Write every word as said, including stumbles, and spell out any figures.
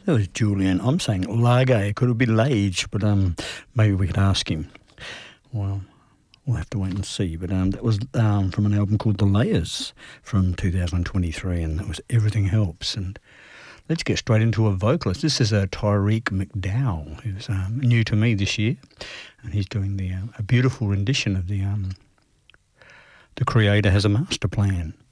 That was Julian. I'm saying Lage. It could be Lage, but um, maybe we could ask him. Well, we'll have to wait and see. But um, that was um, from an album called The Layers from two thousand twenty-three, and that was Everything Helps. And let's get straight into a vocalist. This is a Tyreek McDowell, who's um, new to me this year, and he's doing the uh, a beautiful rendition of the um, The Creator Has a Master Plan.